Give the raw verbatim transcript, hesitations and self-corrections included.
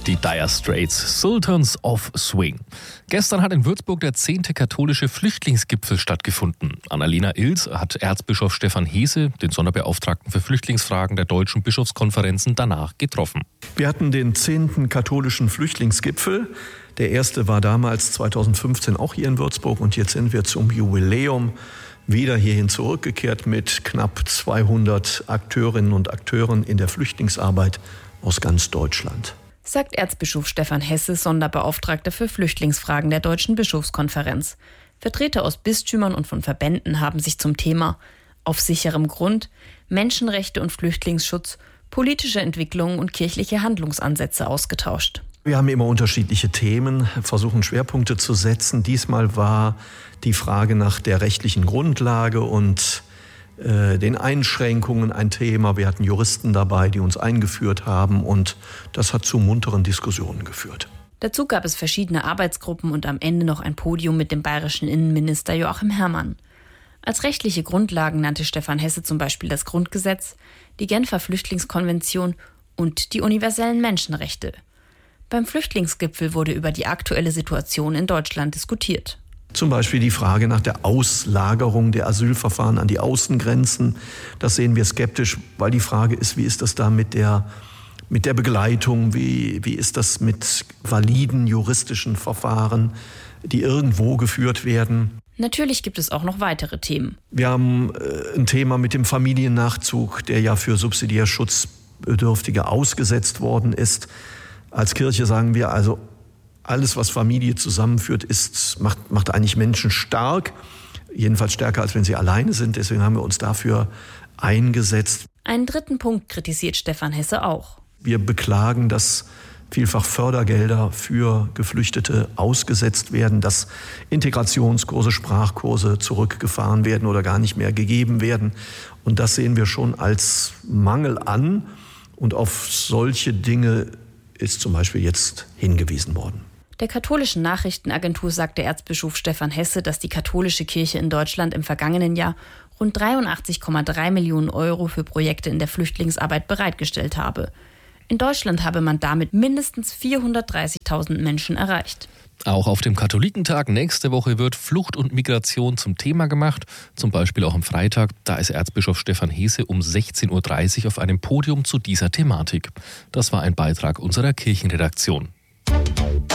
Die Dire Straits, Sultans of Swing. Gestern hat in Würzburg der zehnte katholische Flüchtlingsgipfel stattgefunden. Annalena Ilz hat Erzbischof Stefan Hesse, den Sonderbeauftragten für Flüchtlingsfragen der Deutschen Bischofskonferenzen, danach getroffen. Wir hatten den zehnten katholischen Flüchtlingsgipfel. Der erste war damals zweitausendfünfzehn auch hier in Würzburg und jetzt sind wir zum Jubiläum wieder hierhin zurückgekehrt mit knapp zweihundert Akteurinnen und Akteuren in der Flüchtlingsarbeit aus ganz Deutschland. Sagt Erzbischof Stefan Hesse, Sonderbeauftragter für Flüchtlingsfragen der Deutschen Bischofskonferenz. Vertreter aus Bistümern und von Verbänden haben sich zum Thema auf sicherem Grund, Menschenrechte und Flüchtlingsschutz, politische Entwicklungen und kirchliche Handlungsansätze ausgetauscht. Wir haben immer unterschiedliche Themen, versuchen Schwerpunkte zu setzen. Diesmal war die Frage nach der rechtlichen Grundlage und äh, den Einschränkungen ein Thema. Wir hatten Juristen dabei, die uns eingeführt haben und das hat zu munteren Diskussionen geführt. Dazu gab es verschiedene Arbeitsgruppen und am Ende noch ein Podium mit dem bayerischen Innenminister Joachim Herrmann. Als rechtliche Grundlagen nannte Stefan Hesse zum Beispiel das Grundgesetz, die Genfer Flüchtlingskonvention und die universellen Menschenrechte. Beim Flüchtlingsgipfel wurde über die aktuelle Situation in Deutschland diskutiert. Zum Beispiel die Frage nach der Auslagerung der Asylverfahren an die Außengrenzen. Das sehen wir skeptisch, weil die Frage ist, wie ist das da mit der, mit der Begleitung? Wie, wie ist das mit validen juristischen Verfahren, die irgendwo geführt werden? Natürlich gibt es auch noch weitere Themen. Wir haben äh, ein Thema mit dem Familiennachzug, der ja für subsidiär Schutzbedürftige ausgesetzt worden ist. Als Kirche sagen wir also, alles, was Familie zusammenführt, ist, macht, macht eigentlich Menschen stark. Jedenfalls stärker, als wenn sie alleine sind. Deswegen haben wir uns dafür eingesetzt. Einen dritten Punkt kritisiert Stefan Hesse auch. Wir beklagen, dass vielfach Fördergelder für Geflüchtete ausgesetzt werden, dass Integrationskurse, Sprachkurse zurückgefahren werden oder gar nicht mehr gegeben werden. Und das sehen wir schon als Mangel an. Und auf solche Dinge ist zum Beispiel jetzt hingewiesen worden. Der katholischen Nachrichtenagentur sagte Erzbischof Stefan Hesse, dass die katholische Kirche in Deutschland im vergangenen Jahr rund dreiundachtzig Komma drei Millionen Euro für Projekte in der Flüchtlingsarbeit bereitgestellt habe. In Deutschland habe man damit mindestens vierhundertdreißigtausend Menschen erreicht. Auch auf dem Katholikentag nächste Woche wird Flucht und Migration zum Thema gemacht. Zum Beispiel auch am Freitag. Da ist Erzbischof Stefan Hesse um sechzehn Uhr dreißig auf einem Podium zu dieser Thematik. Das war ein Beitrag unserer Kirchenredaktion.